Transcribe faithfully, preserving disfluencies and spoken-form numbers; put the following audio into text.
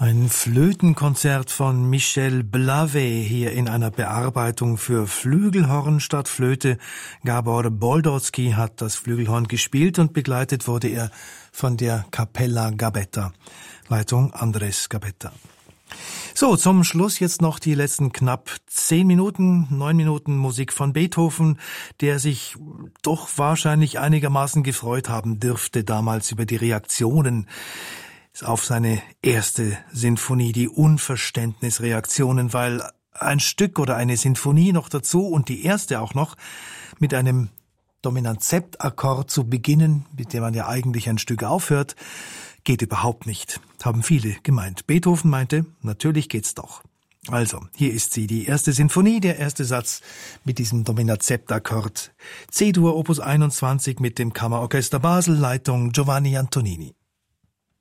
Ein Flötenkonzert von Michel Blavet hier in einer Bearbeitung für Flügelhorn statt Flöte. Gabor Boldotsky hat das Flügelhorn gespielt und begleitet wurde er von der Capella Gabetta. Leitung Andres Gabetta. So, zum Schluss jetzt noch die letzten knapp zehn Minuten, neun Minuten Musik von Beethoven, der sich doch wahrscheinlich einigermaßen gefreut haben dürfte damals über die Reaktionen auf seine erste Sinfonie, die Unverständnisreaktionen, weil ein Stück oder eine Sinfonie noch dazu und die erste auch noch mit einem Dominant-Sept-Akkord zu beginnen, mit dem man ja eigentlich ein Stück aufhört, geht überhaupt nicht, haben viele gemeint. Beethoven meinte, natürlich geht's doch. Also, hier ist sie, die erste Sinfonie, der erste Satz mit diesem Dominant-Sept-Akkord. C-Dur Opus einundzwanzig mit dem Kammerorchester Basel, Leitung Giovanni Antonini.